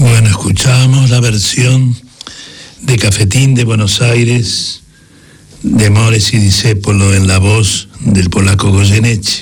Bueno, escuchamos la versión de Cafetín de Buenos Aires de Mores y Discépolo en la voz del polaco Goyeneche.